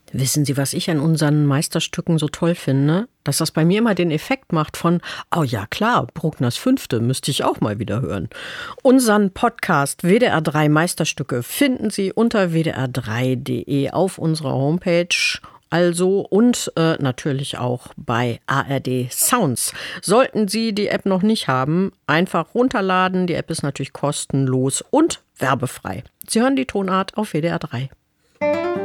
Wissen Sie, was ich an unseren Meisterstücken so toll finde? Dass das bei mir immer den Effekt macht von, oh ja klar, Bruckners Fünfte müsste ich auch mal wieder hören. Unseren Podcast WDR 3 Meisterstücke finden Sie unter wdr3.de auf unserer Homepage. Also und natürlich auch bei ARD Sounds. Sollten Sie die App noch nicht haben, einfach runterladen. Die App ist natürlich kostenlos und werbefrei. Sie hören die Tonart auf WDR 3.